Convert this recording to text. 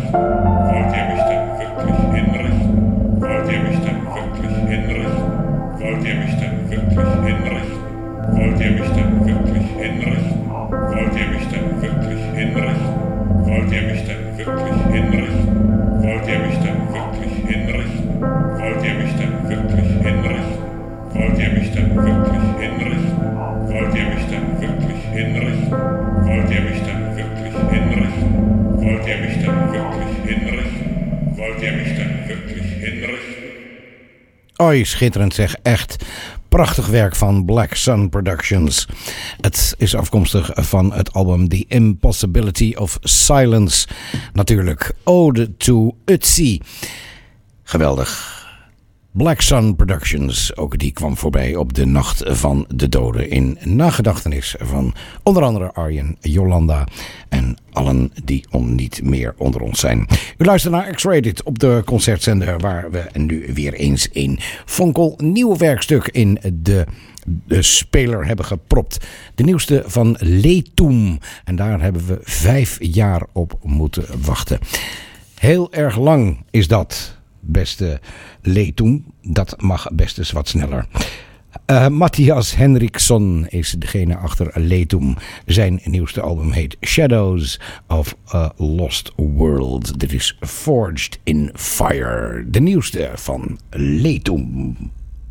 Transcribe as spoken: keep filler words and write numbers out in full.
hinrichten? Wollt ihr mich denn wirklich hinrichten? Wollt ihr mich denn wirklich hinrichten? Wollt ihr mich denn wirklich hinrichten? Wollt ihr mich denn wirklich hinrichten? Wollt ihr mich denn wirklich hinrichten? Wollt ihr mich denn wirklich hinrichten? Wollt ihr mich denn wirklich hinrichten? Wollt ihr mich denn wirklich hinrichten? Wollt ihr mich denn wirklich hinrichten? Wollt ihr mich denn wirklich hinrichten? Wollt ihr mich denn wirklich hinrichten? Wollt ihr mich denn wirklich hinrichten? Wollt ihr mich denn wirklich hinrichten? Oi, schitterend zeg, echt. Prachtig werk van Black Sun Productions. Het is afkomstig van het album The Impossibility of Silence. Natuurlijk, Ode to Ötzi. Geweldig. Black Sun Productions, ook die kwam voorbij op de Nacht van de Doden in nagedachtenis van onder andere Arjen, Jolanda en allen die on niet meer onder ons zijn. U luistert naar X-Rated op de concertzender waar we nu weer eens een fonkel nieuw werkstuk in de, de speler hebben gepropt. De nieuwste van Leetum en daar hebben we vijf jaar op moeten wachten. Heel erg lang is dat. Beste Leetum, dat mag best eens wat sneller. Uh, Matthias Henriksson is degene achter Leetum. Zijn nieuwste album heet Shadows of a Lost World. Dit is Forged in Fire, de nieuwste van Leetum.